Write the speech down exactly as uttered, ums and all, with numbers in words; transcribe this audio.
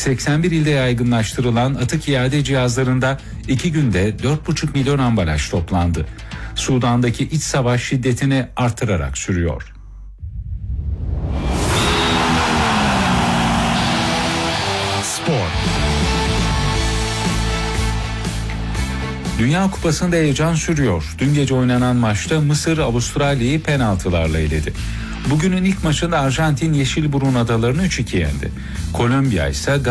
seksen bir ilde yaygınlaştırılan atık iade cihazlarında iki günde dört buçuk milyon ambalaj toplandı. Sudan'daki iç savaş şiddetini artırarak sürüyor. Spor. Dünya Kupası'nda heyecan sürüyor. Dün gece oynanan maçta Mısır Avustralya'yı penaltılarla eledi. Bugünün ilk maçında Arjantin Yeşilburun Adalarını üç iki yendi. Kolombiya ise